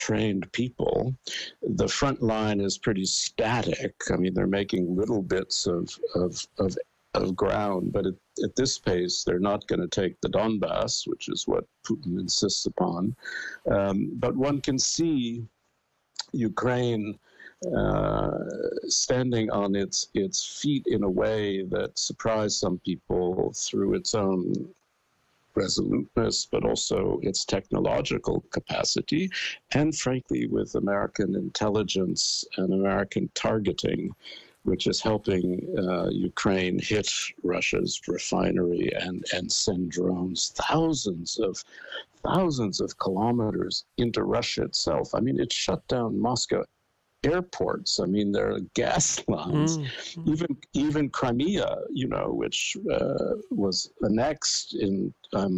trained people. The front line is pretty static. I mean, they're making little bits of ground, but at this pace, they're not going to take the Donbass, which is what Putin insists upon. But one can see Ukraine standing on its feet in a way that surprised some people through its own resoluteness, but also its technological capacity, and frankly with American intelligence and American targeting, which is helping Ukraine hit Russia's refinery and send drones thousands of kilometers into Russia itself. I mean, it shut down Moscow airports. I mean, there are gas lines. Even Crimea, which was annexed in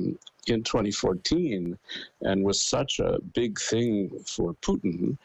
2014 and was such a big thing for Putin.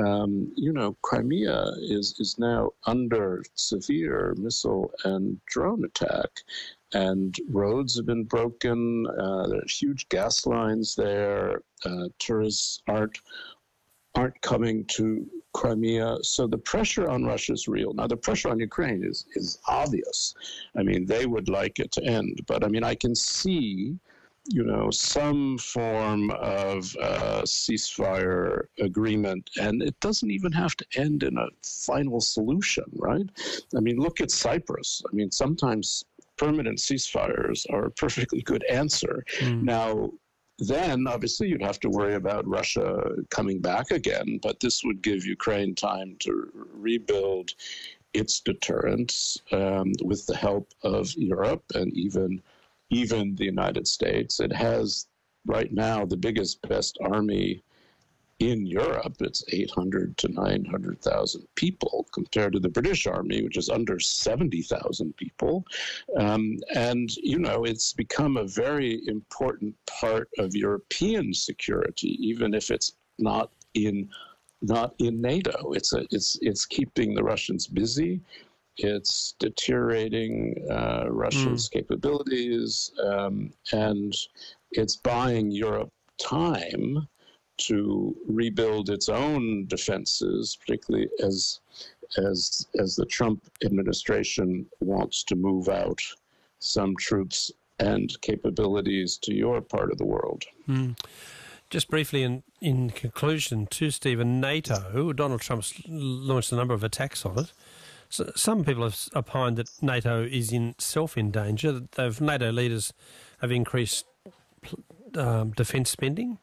Crimea is now under severe missile and drone attack, and roads have been broken. There are huge gas lines there. Tourists aren't coming to Crimea. So the pressure on Russia is real. Now, the pressure on Ukraine is obvious. I mean, they would like it to end. But, I mean, I can see, some form of ceasefire agreement, and it doesn't even have to end in a final solution, right? I mean, look at Cyprus. I mean, sometimes permanent ceasefires are a perfectly good answer. Now, then, obviously, you'd have to worry about Russia coming back again, but this would give Ukraine time to rebuild its deterrence with the help of Europe and even the United States. It has right now the biggest, best army in Europe. It's 800 to 900,000 people compared to the British Army, which is under 70,000 people. And, it's become a very important part of European security, even if it's not in NATO. It's keeping the Russians busy. It's deteriorating Russia's capabilities, and it's buying Europe time to rebuild its own defenses, particularly as the Trump administration wants to move out some troops and capabilities to your part of the world. Just briefly, in conclusion, to Stephen, NATO, Donald Trump's launched a number of attacks on it. So some people have opined that NATO is in danger. NATO leaders have increased defence spending.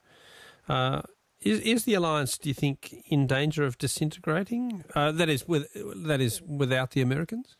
Is the alliance, do you think, in danger of disintegrating? That is without the Americans?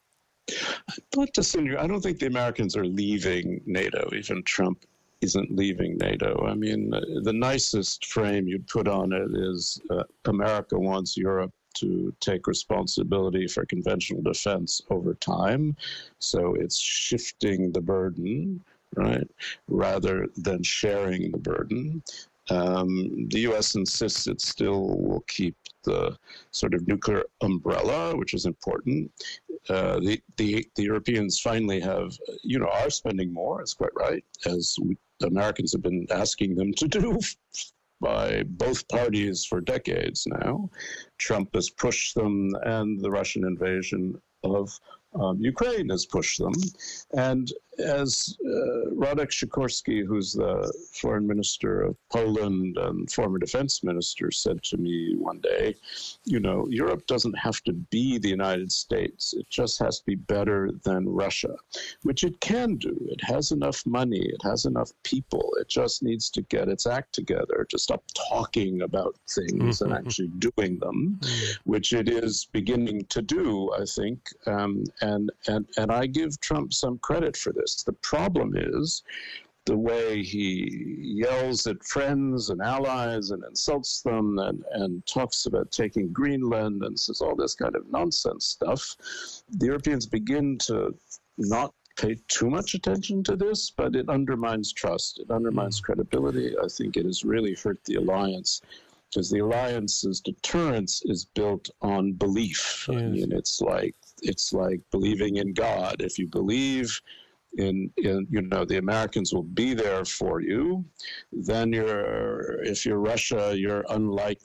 Not disintegrating. I don't think the Americans are leaving NATO. Even Trump isn't leaving NATO. I mean, the nicest frame you'd put on it is America wants Europe to take responsibility for conventional defense over time. So it's shifting the burden, right, rather than sharing the burden. The U.S. insists it still will keep the sort of nuclear umbrella, which is important. The Europeans finally have, are spending more, it's quite right, as the Americans have been asking them to do by both parties for decades now. Trump has pushed them, and the Russian invasion of Ukraine has pushed them. And as Radek Sikorski, who's the foreign minister of Poland and former defense minister, said to me one day, Europe doesn't have to be the United States. It just has to be better than Russia, which it can do. It has enough money. It has enough people. It just needs to get its act together, to stop talking about things and actually doing them, which it is beginning to do, I think. And I give Trump some credit for this. The problem is the way he yells at friends and allies and insults them and talks about taking Greenland and says all this kind of nonsense stuff. The Europeans begin to not pay too much attention to this, but it undermines trust. It undermines credibility. I think it has really hurt the alliance, because the alliance's deterrence is built on belief. Yes. I mean, it's like believing in God. If you believe the Americans will be there for you. Then if you're Russia, you're unlikely